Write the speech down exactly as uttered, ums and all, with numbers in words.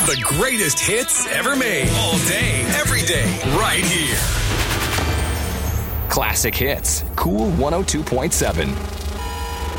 The greatest hits ever made. All day, every day, right here. Classic Hits. Cool one oh two point seven.